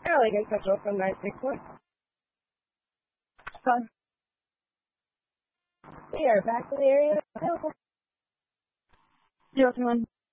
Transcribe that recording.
Elegant Central from 961. Fun. We are back to the area. 021.